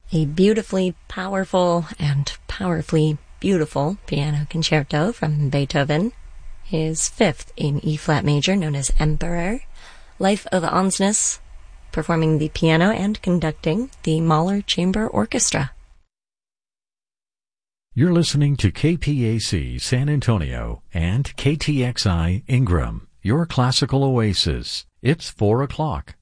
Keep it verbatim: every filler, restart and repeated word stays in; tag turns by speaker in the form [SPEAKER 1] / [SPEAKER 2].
[SPEAKER 1] A beautifully powerful and powerfully beautiful piano concerto from Beethoven, his fifth in E-flat major, known as Emperor. Life of Ansnes, performing the piano and conducting the Mahler Chamber Orchestra.
[SPEAKER 2] You're listening to K P A C San Antonio and K T X I Ingram, your classical oasis. It's four o'clock.